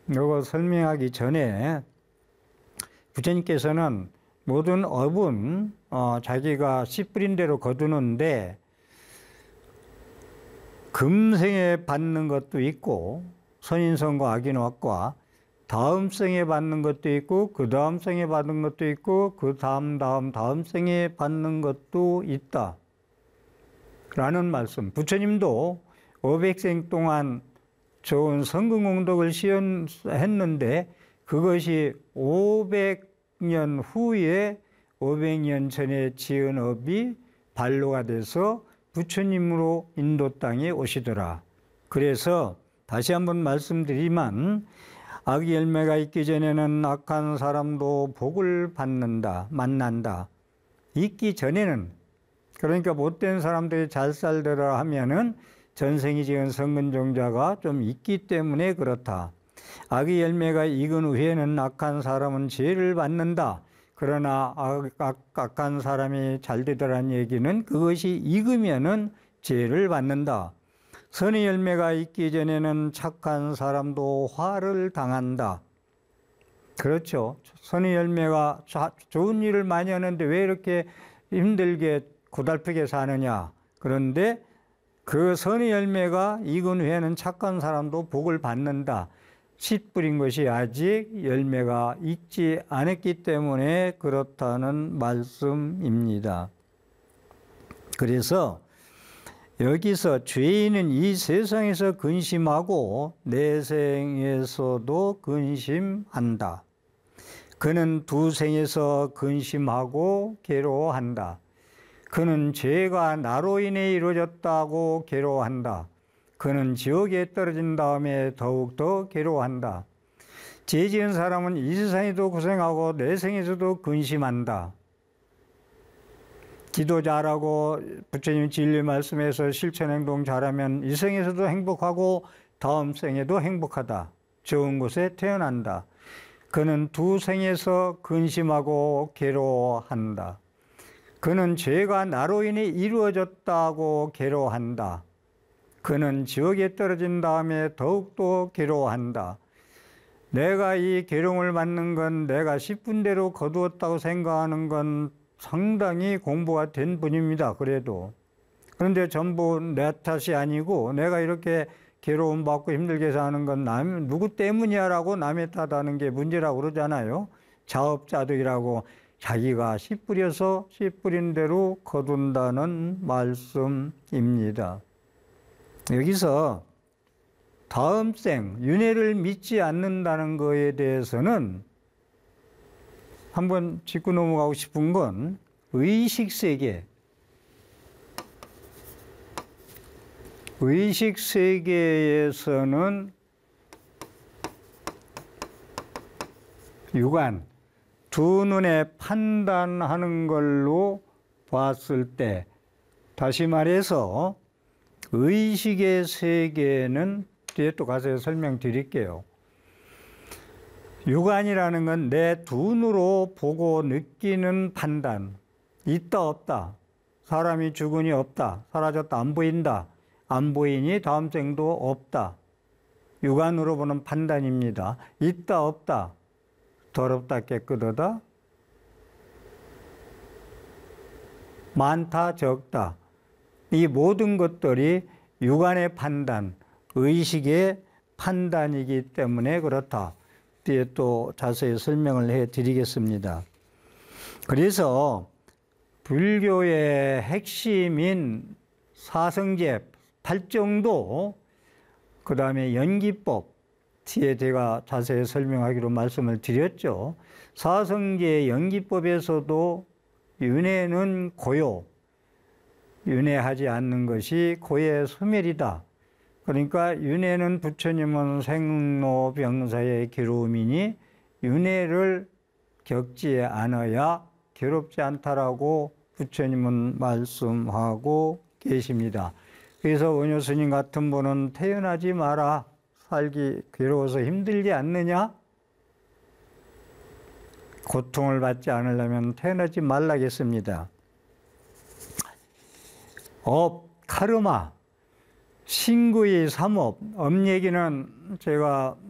이거 설명하기 전에 부처님께서는 모든 업은 자기가 씨 뿌린 대로 거두는데 금생에 받는 것도 있고 선인성과 악인업과 다음 생에 받는 것도 있고 그 다음 생에 받는 것도 있고 그 다음 생에 받는 것도 있다 라는 말씀. 부처님도 500생 동안 좋은 성근공덕을 시현했는데 그것이 500년 후에 500년 전에 지은 업이 반로가 돼서 부처님으로 인도 땅에 오시더라. 그래서 다시 한번 말씀드리면 악의 열매가 있기 전에는 악한 사람도 복을 받는다, 만난다. 있기 전에는, 그러니까 못된 사람들이 잘 살더라 하면은 전생이 지은 성근종자가 좀 있기 때문에 그렇다. 악의 열매가 익은 후에는 악한 사람은 죄를 받는다. 그러나 악한 사람이 잘 되더라는 얘기는 그것이 익으면은 죄를 받는다. 선의 열매가 있기 전에는 착한 사람도 화를 당한다. 그렇죠. 선의 열매가 좋은 일을 많이 하는데 왜 이렇게 힘들게 고달프게 사느냐. 그런데 그 선의 열매가 익은 후에는 착한 사람도 복을 받는다. 씨 뿌린 것이 아직 열매가 익지 않았기 때문에 그렇다는 말씀입니다. 그래서 여기서 죄인은 이 세상에서 근심하고 내생에서도 근심한다. 그는 두 생에서 근심하고 괴로워한다. 그는 죄가 나로 인해 이루어졌다고 괴로워한다. 그는 지옥에 떨어진 다음에 더욱더 괴로워한다. 죄 지은 사람은 이 세상에도 고생하고 내생에서도 근심한다. 기도 잘하고 부처님 진리 말씀에서 실천 행동 잘하면 이 생에서도 행복하고 다음 생에도 행복하다. 좋은 곳에 태어난다. 그는 두 생에서 근심하고 괴로워한다. 그는 죄가 나로 인해 이루어졌다고 괴로워한다. 그는 지옥에 떨어진 다음에 더욱더 괴로워한다. 내가 이 괴로움을 받는 건 내가 10분대로 거두었다고 생각하는 건 상당히 공부가 된 분입니다. 그래도. 그런데 전부 내 탓이 아니고 내가 이렇게 괴로움 받고 힘들게 사는 건 누구 때문이야 라고 남의 탓하는 게 문제라고 그러잖아요. 자업자득이라고 자기가 씨 뿌려서 씨 뿌린 대로 거둔다는 말씀입니다. 여기서 다음 생, 윤회를 믿지 않는다는 것에 대해서는 한번 짚고 넘어가고 싶은 건 의식세계. 의식세계에서는 육안, 두 눈에 판단하는 걸로 봤을 때, 다시 말해서 의식의 세계는 뒤에 또 가서 설명드릴게요. 육안이라는 건 내 두 눈으로 보고 느끼는 판단. 있다 없다. 사람이 죽으니 없다. 사라졌다. 안 보인다. 안 보이니 다음 생도 없다. 육안으로 보는 판단입니다. 있다 없다. 더럽다 깨끗하다. 많다 적다. 이 모든 것들이 육안의 판단, 의식의 판단이기 때문에 그렇다. 뒤에 또 자세히 설명을 해드리겠습니다. 그래서 불교의 핵심인 사성제, 팔정도, 그 다음에 연기법, 뒤에 제가 자세히 설명하기로 말씀을 드렸죠. 사성제 연기법에서도 윤회는 고요, 윤회하지 않는 것이 고의 소멸이다. 그러니까 윤회는 부처님은 생로병사의 괴로움이니 윤회를 겪지 않아야 괴롭지 않다라고 부처님은 말씀하고 계십니다. 그래서 원효 스님 같은 분은 태어나지 마라. 살기 괴로워서 힘들지 않느냐? 고통을 받지 않으려면 태어나지 말라겠습니다. 카르마, 신구의 삼업, 업 얘기는 제가